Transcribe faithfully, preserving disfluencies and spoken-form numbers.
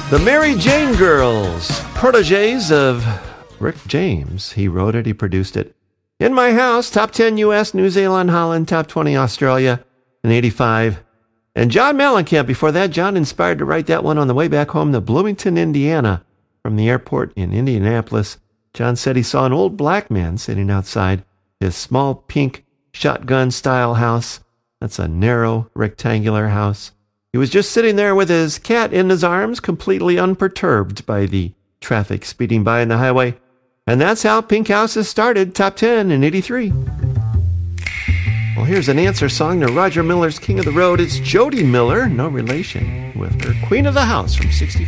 The Mary Jane Girls, proteges of Rick James. He wrote it, he produced it. In My House, top ten U S, New Zealand, Holland, top twenty Australia in eighty-five. And John Mellencamp, before that, John inspired to write that one on the way back home to Bloomington, Indiana, from the airport in Indianapolis. John said he saw an old black man sitting outside his small pink shotgun-style house. That's a narrow, rectangular house. He was just sitting there with his cat in his arms, completely unperturbed by the traffic speeding by on the highway. And that's how Pink Houses started, top ten in eighty-three. Well, here's an answer song to Roger Miller's King of the Road. It's Jody Miller, no relation with her, Queen of the House from sixty-four.